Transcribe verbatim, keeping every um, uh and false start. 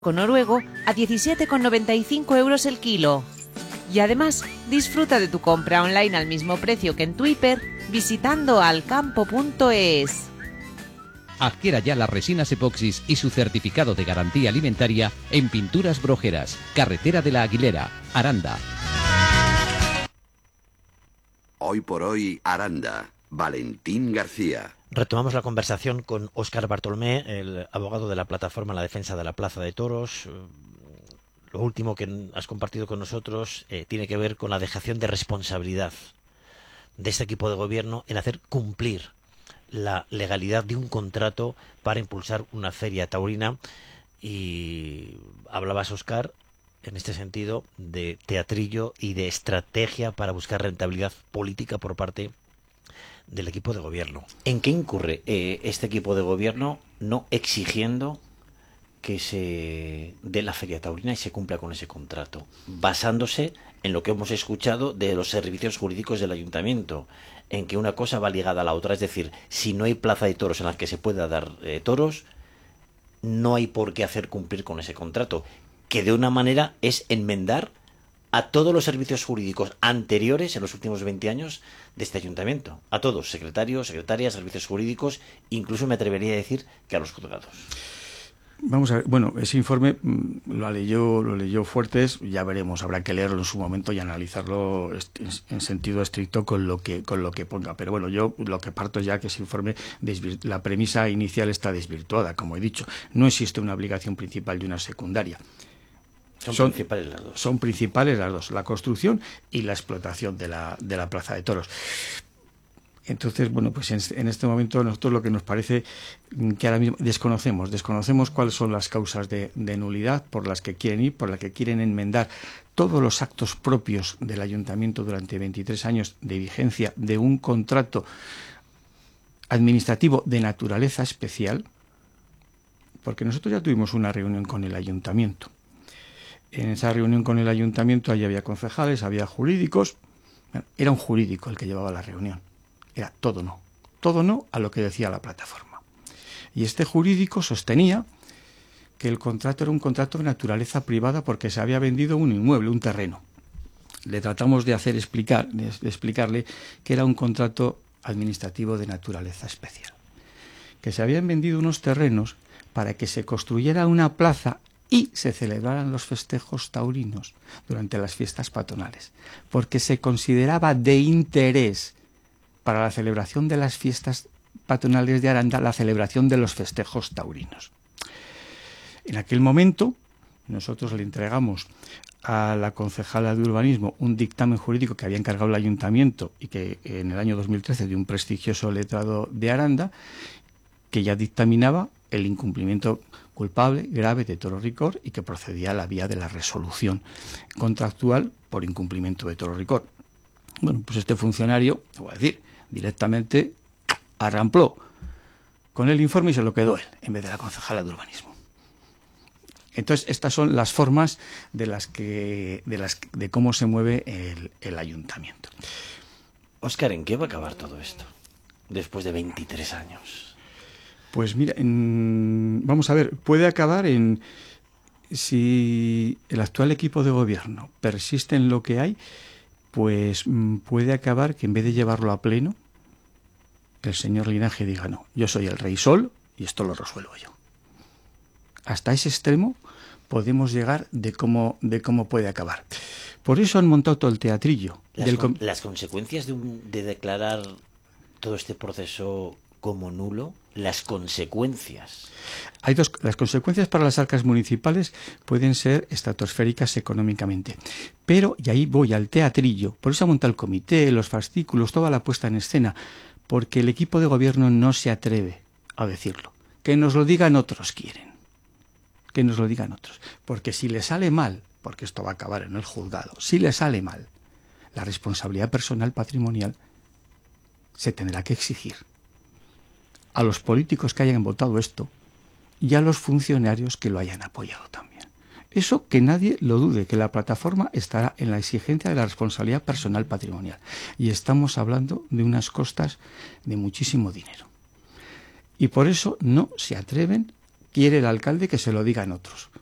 noruego a diecisiete con noventa y cinco euros el kilo. Y además, disfruta de tu compra online al mismo precio que en tu hiper visitando alcampo punto es. Adquiera ya las resinas epoxis y su certificado de garantía alimentaria en Pinturas Brojeras, Carretera de la Aguilera, Aranda. Hoy por hoy, Aranda. Valentín García. Retomamos la conversación con Óscar Bartolomé, el abogado de la Plataforma en la Defensa de la Plaza de Toros. Lo último que has compartido con nosotros eh, tiene que ver con la dejación de responsabilidad de este equipo de gobierno en hacer cumplir la legalidad de un contrato para impulsar una feria taurina. Y hablabas, Óscar, en este sentido, de teatrillo y de estrategia para buscar rentabilidad política por parte del equipo de gobierno. ¿En qué incurre eh, este equipo de gobierno no exigiendo que se dé la feria taurina y se cumpla con ese contrato, basándose en lo que hemos escuchado de los servicios jurídicos del ayuntamiento, en que una cosa va ligada a la otra? Es decir, si no hay plaza de toros en la que se pueda dar eh, toros, no hay por qué hacer cumplir con ese contrato, que de una manera es enmendar a todos los servicios jurídicos anteriores en los últimos veinte años de este ayuntamiento. A todos, secretarios, secretarias, servicios jurídicos, incluso me atrevería a decir que a los juzgados. Vamos a ver, bueno, ese informe lo leyó, lo leyó Fuertes, ya veremos, habrá que leerlo en su momento y analizarlo en sentido estricto con lo que con lo que ponga. Pero bueno, yo lo que parto ya que ese informe, la premisa inicial está desvirtuada, como he dicho. No existe una obligación principal y una secundaria. Son, son principales las dos. Son principales las dos, la construcción y la explotación de la, de la Plaza de Toros. Entonces, bueno, pues en, en este momento nosotros lo que nos parece que ahora mismo desconocemos, desconocemos cuáles son las causas de, de nulidad por las que quieren ir, por las que quieren enmendar todos los actos propios del ayuntamiento durante veintitrés años de vigencia de un contrato administrativo de naturaleza especial, porque nosotros ya tuvimos una reunión con el ayuntamiento. En esa reunión con el ayuntamiento allí había concejales, había jurídicos. Era un jurídico el que llevaba la reunión. Era todo no. Todo no a lo que decía la plataforma. Y este jurídico sostenía que el contrato era un contrato de naturaleza privada porque se había vendido un inmueble, un terreno. Le tratamos de hacer explicar, de explicarle que era un contrato administrativo de naturaleza especial. Que se habían vendido unos terrenos para que se construyera una plaza y se celebraran los festejos taurinos durante las fiestas patronales, porque se consideraba de interés para la celebración de las fiestas patronales de Aranda la celebración de los festejos taurinos. En aquel momento nosotros le entregamos a la concejala de urbanismo un dictamen jurídico que había encargado el ayuntamiento y que en el año dos mil trece de un prestigioso letrado de Aranda, que ya dictaminaba el incumplimiento culpable, grave de Toro Ricor y que procedía a la vía de la resolución contractual por incumplimiento de Toro Ricor. Bueno, pues este funcionario, te voy a decir, directamente arrampló con el informe y se lo quedó él, en vez de la concejala de urbanismo. Entonces, estas son las formas de las que, de las de cómo se mueve el, el ayuntamiento. Óscar, ¿en qué va a acabar todo esto? Después de veintitrés años. Pues mira, en, vamos a ver, puede acabar en, si el actual equipo de gobierno persiste en lo que hay, pues puede acabar que en vez de llevarlo a pleno, el señor Linaje diga, no, yo soy el rey sol y esto lo resuelvo yo. Hasta ese extremo podemos llegar de cómo, de cómo puede acabar. Por eso han montado todo el teatrillo. Las, del con, las consecuencias de, un, de declarar todo este proceso como nulo, las consecuencias. Hay dos, las consecuencias para las arcas municipales pueden ser estratosféricas económicamente. Pero, y ahí voy al teatrillo, por eso ha montado el comité, los fascículos, toda la puesta en escena, porque el equipo de gobierno no se atreve a decirlo. Que nos lo digan otros quieren. Que nos lo digan otros. Porque si le sale mal, porque esto va a acabar en el juzgado, si le sale mal, la responsabilidad personal patrimonial se tendrá que exigir a los políticos que hayan votado esto y a los funcionarios que lo hayan apoyado también. Eso que nadie lo dude, que la plataforma estará en la exigencia de la responsabilidad personal patrimonial. Y estamos hablando de unas costas de muchísimo dinero. Y por eso no se atreven, quiere el alcalde que se lo digan otros.